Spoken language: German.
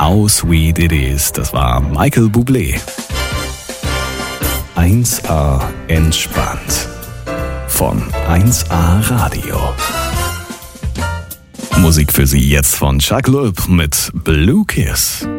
How Sweet It Is. Das war Michael Bublé. 1A entspannt. Von 1A Radio. Musik für Sie jetzt von Chuck Loeb mit Blue Kiss.